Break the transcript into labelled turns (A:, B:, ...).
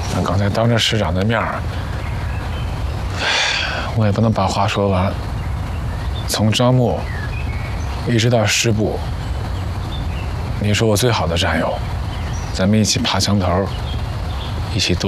A: 那刚才当着师长的面儿，我也不能把话说完。从招募一直到师部，你是我最好的战友，咱们一起爬墙头，一起